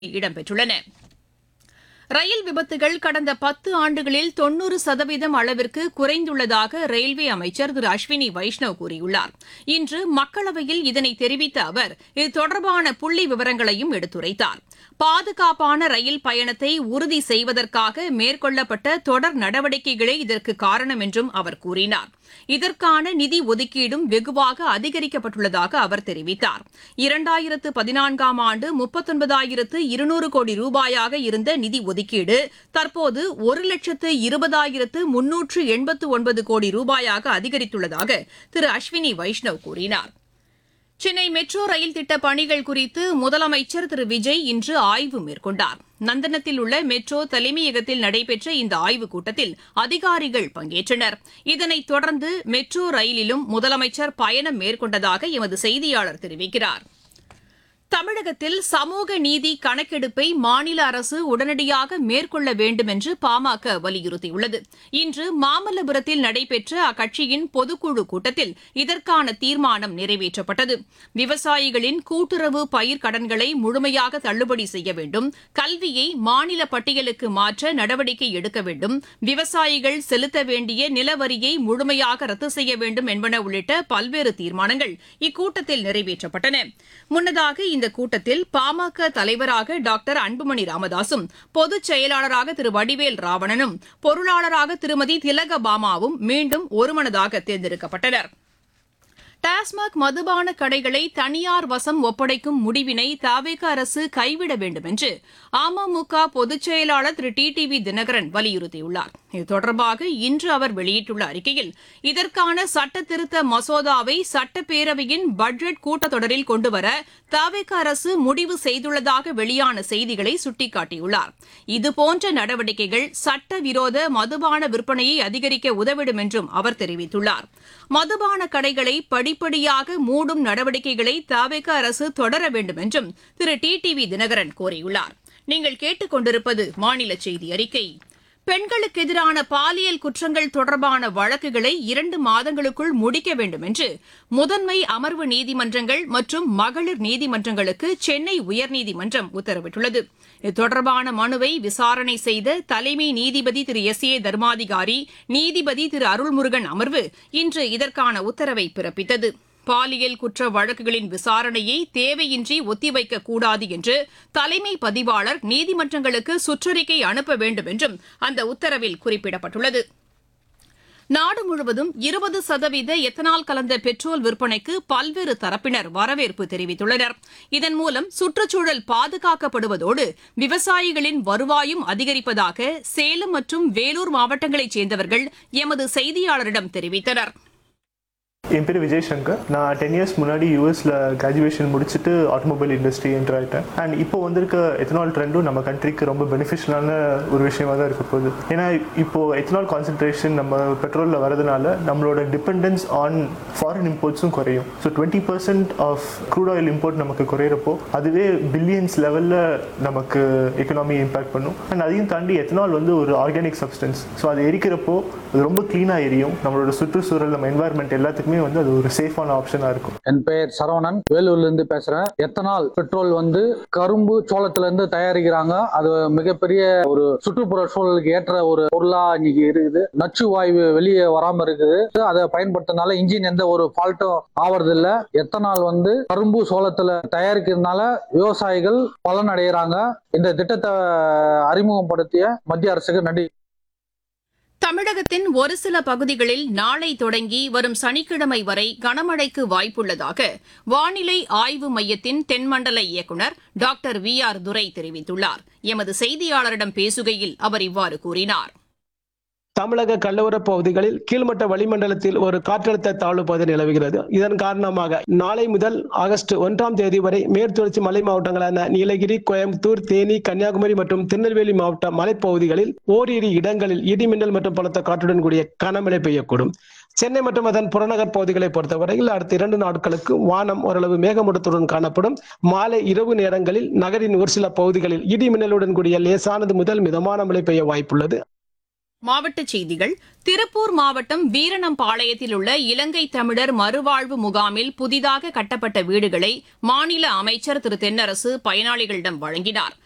இடம்பெற்றுள்ளன. ரயில் விபத்துகள் கடந்த 10 ஆண்டுகளில் 90% அளவிற்கு குறைந்துள்ளதாக ரயில்வே அமைச்சர் திரு அஸ்வினி வைஷ்ணவ் கூறியுள்ளார். இன்று மக்களவையில் இதனை தெரிவித்த அவர் இது தொடர்பான புள்ளி விவரங்களையும் எடுத்துரைத்தார். பாதுகாப்பான ரயில் பயணத்தை உறுதி செய்வதற்காக மேற்கொள்ளப்பட்ட தொடர் நடவடிக்கைகளே இதற்கு காரணம் என்றும் அவர் கூறினார். இதற்கான நிதி ஒதுக்கீடும் வெகுவாக அதிகரிக்கப்பட்டுள்ளதாக அவர் தெரிவித்தார். 2014ஆம் ஆண்டு 39,200 கோடி ரூபாயாக இருந்த நிதி ஒதுக்கீடு தற்போது 1,20,389 கோடி ரூபாயாக அதிகரித்துள்ளதாக திரு அஸ்வினி வைஷ்ணவ் கூறினார். சென்னை மெட்ரோ ரயில் திட்ட பணிகள் குறித்து முதலமைச்சர் திரு விஜய் இன்று ஆய்வு மேற்கொண்டார். நந்தனத்தில் உள்ள மெட்ரோ தலைமையகத்தில் நடைபெற்ற இந்த ஆய்வுக் கூட்டத்தில் அதிகாரிகள் பங்கேற்றனர். இதனைத் தொடர்ந்து மெட்ரோ ரயிலிலும் முதலமைச்சர் பயணம் மேற்கொண்டதாக எமது செய்தியாளர் தெரிவிக்கிறார். தமிழகத்தில் சமூக நீதி கணக்கெடுப்பை மாநில அரசு உடனடியாக மேற்கொள்ள வேண்டும் என்று பாமக வலியுறுத்தியுள்ளது. இன்று மாமல்லபுரத்தில் நடைபெற்ற அக்கட்சியின் பொதுக்குழு கூட்டத்தில் இதற்கான தீர்மானம் நிறைவேற்றப்பட்டது. விவசாயிகளின் கூட்டுறவு பயிர் கடன்களை முழுமையாக தள்ளுபடி செய்ய வேண்டும், கல்வியை மாநில பட்டியலுக்கு மாற்ற நடவடிக்கை எடுக்க வேண்டும், விவசாயிகள் செலுத்த வேண்டிய நிலவரியை முழுமையாக ரத்து செய்ய வேண்டும் என்பன உள்ளிட்ட பல்வேறு தீர்மானங்கள் இக்கூட்டத்தில் நிறைவேற்றப்பட்டன. முன்னதாக இந்த கூட்டத்தில் பாமக தலைவராக டாக்டர் அன்புமணி ராமதாசும், பொதுச் செயலாளராக திரு வடிவேல் ராவணனும், பொருளாளராக திருமதி திலகபாமாவும் மீண்டும் ஒருமனதாக தேர்ந்தெடுக்கப்பட்டனர். டாஸ்மாக் மதுபான கடைகளை தனியார் வசம் ஒப்படைக்கும் முடிவினை தவேக அரசு கைவிட வேண்டும் என்று அமமுக பொதுச் செயலாளர் திரு டிடிவி தினகரன் வலியுறுத்தியுள்ளார். இது தொடர்பாக இன்று அவர் வெளியிட்டுள்ள அறிக்கையில் இதற்கான சட்டத்திருத்த மசோதாவை சட்டப்பேரவையின் பட்ஜெட் கூட்டத்தொடரில் கொண்டுவர தவேக அரசு முடிவு செய்துள்ளதாக வெளியான செய்திகளை சுட்டிக்காட்டியுள்ளார். இதுபோன்ற நடவடிக்கைகள் சட்டவிரோத மதுபான விற்பனையை அதிகரிக்க உதவிடும் என்றும் அவர் தெரிவித்துள்ளார். மதுபான கடைகளை படிப்படியாக மூடும் நடவடிக்கைகளை தவேக அரசு தொடர வேண்டும் என்றும் திரு டிடிவி தினகரன் கோரியுள்ளார். நீங்கள் கேட்டுக் கொண்டிருப்பது மாநில செய்தி அறிக்கை. பெண்களுக்கு எதிரான பாலியல் குற்றங்கள் தொடர்பான வழக்குகளை 2 மாதங்களுக்குள் முடிக்க வேண்டும் என்று முதன்மை அமர்வு நீதிமன்றங்கள் மற்றும் மகளிர் நீதிமன்றங்களுக்கு சென்னை உயர்நீதிமன்றம் உத்தரவிட்டுள்ளது. இது தொடர்பான மனுவை விசாரணை செய்த தலைமை நீதிபதி திரு எஸ்.ஏ. தர்மாதிகாரி, நீதிபதி திரு அருள்முருகன் அமர்வு இன்று இதற்கான உத்தரவை பிறப்பித்தது. பாலியல் குற்ற வழக்குகளின் விசாரணையை தேவையின்றி ஒத்திவைக்கக்கூடாது என்று தலைமை பதிவாளர் நீதிமன்றங்களுக்கு சுற்றறிக்கை அனுப்ப வேண்டும் என்றும் அந்த உத்தரவில் குறிப்பிடப்பட்டுள்ளது. நாடு முழுவதும் 20% எத்தனால் கலந்த பெட்ரோல் விற்பனைக்கு பல்வேறு தரப்பினர் வரவேற்பு தெரிவித்துள்ளனர். இதன் மூலம் சுற்றுச்சூழல் பாதுகாக்கப்படுவதோடு விவசாயிகளின் வருவாயும் அதிகரிப்பதாக சேலம் மற்றும் வேலூர் மாவட்டங்களைச் சேர்ந்தவர்கள் எமது செய்தியாளரிடம் தெரிவித்தனர். என் பேர் விஜய் சங்கர். நான் 10 இயர்ஸ் முன்னாடி யூஎஸில் கிராஜுவேஷன் முடிச்சுட்டு ஆட்டோமொபைல் இண்டஸ்ட்ரி என்டர் ஆகிட்டேன். அண்ட் இப்போ வந்திருக்க எத்தனால் ட்ரெண்டும் நம்ம கண்ட்ரிக்கு ரொம்ப பெனிஃபிஷியலான ஒரு விஷயமாக தான் இருக்க போகுது. ஏன்னா இப்போது எத்தனால் கான்சன்ட்ரேஷன் நம்ம பெட்ரோலில் வரதுனால நம்மளோட டிபெண்டன்ஸ் ஆன் ஃபாரின் இம்போர்ட்ஸும் குறையும். So 20% of crude oil import நமக்கு குறையிறப்போ அதுவே பில்லியன்ஸ் லெவலில் நமக்கு எக்கனாமி இம்பேக்ட் பண்ணும். அண்ட் அதையும் தாண்டி எத்தனால் வந்து ஒரு ஆர்கானிக் சப்ஸ்டன்ஸ். ஸோ அது எரிக்கிறப்போ அது ரொம்ப க்ளீனாக எரியும். நம்மளோட சுற்றுச்சூழல், நம்ம என்வாயர்மெண்ட் எல்லாத்துக்குமே வந்து அது ஒரு சேஃபான ஆப்ஷனா இருக்கும். என் பெயர் சரவணன், வேலூர்ல இருந்து பேசுறேன். எத்தனால் பெட்ரோல் வந்து கரும்பு சோளத்துல இருந்து தயாரிக்கிறாங்க. அது மிகப்பெரிய ஒரு சுற்றுப்புற சூழலுக்கு ஏற்ற ஒரு பொருளா இன்னைக்கு இருக்குது. நச்சு வாயு வெளியே வராம இருக்குது. அதை பயன்படுத்தினால இன்ஜின் எந்த ஒரு ஃபால்ட்டும் ஆவறது இல்ல. எத்தனால் வந்து கரும்பு சோளத்துல தயாரிக்கிறதுனால விவசாயிகள் பலன் அடைகிறாங்க. இந்த திட்டத்தை அறிமுகப்படுத்திய மத்திய அரசுக்கு நன்றி. தமிழகத்தின் ஒரு சில பகுதிகளில் நாளை தொடங்கி வரும் சனிக்கிழமை வரை கனமழைக்கு வாய்ப்புள்ளதாக வானிலை ஆய்வு மையத்தின் தென்மண்டல இயக்குநர் டாக்டர் VR துரை தெரிவித்துள்ளார். எமது செய்தியாளரிடம் பேசுகையில் அவர் இவ்வாறு கூறினார். தமிழக கடலோர பகுதிகளில் கீழ்மட்ட வளிமண்டலத்தில் ஒரு காற்றழுத்த தாழ்வு பகுதி நிலவுகிறது. இதன் காரணமாக நாளை முதல் ஆகஸ்ட் 1ஆம் தேதி வரை மேற்குத்தொடர்ச்சி மலை மாவட்டங்களான நீலகிரி, கோயம்புத்தூர், தேனி, கன்னியாகுமரி மற்றும் திருநெல்வேலி மாவட்ட மலைப்பகுதிகளில் ஓரிரு இடங்களில் இடிமின்னல் மற்றும் பலத்த காற்றுடன் கூடிய கனமழை பெய்யக்கூடும். சென்னை மற்றும் அதன் புறநகர் பகுதிகளை பொறுத்தவரையில் அடுத்த 2 நாட்களுக்கு வானம் ஓரளவு மேகமூட்டத்துடன் காணப்படும். மாலை இரவு நேரங்களில் நகரின் ஒரு சில பகுதிகளில் இடிமின்னலுடன் கூடிய லேசானது முதல் மிதமான மழை பெய்ய வாய்ப்புள்ளது. மாவட்டச் செய்திகள். திருப்பூர் மாவட்டம் வீரணம்பாளையத்தில் உள்ள இலங்கை தமிழர் மறுவாழ்வு முகாமில் புதிதாக கட்டப்பட்ட வீடுகளை மாநில அமைச்சர் திரு தென்னரசு பயனாளிகளிடம் வழங்கினார்.